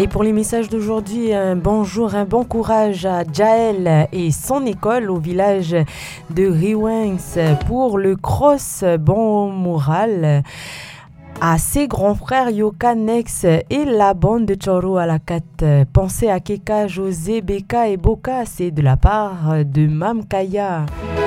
Allez, pour les messages d'aujourd'hui, un bonjour, un bon courage à Jaël et son école au village de Riwens. Pour le cross, bon moral à ses grands frères Yoka Nex et la bande de Choro à la 4. Pensez à Keka, José, Beka et Boka, c'est de la part de Mam Kaya.